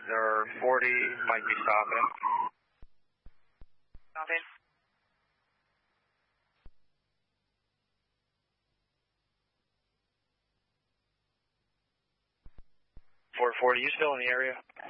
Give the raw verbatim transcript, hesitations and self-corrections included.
or forty might be stopping. Stopping. four forty, you still in the area?